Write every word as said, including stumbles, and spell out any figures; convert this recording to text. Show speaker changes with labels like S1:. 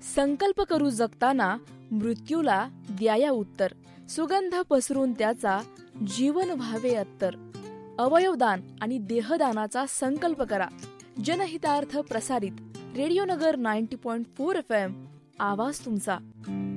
S1: संकल्प करू जगताना मृत्यूला द्याया उत्तर, सुगंध पसरून त्याचा जीवन व्हावे अत्तर. अवयवदान आणि देहदानाचा संकल्प करा. जनहितार्थ प्रसारित रेडिओ नगर ninety point four F M, आवाज तुमचा.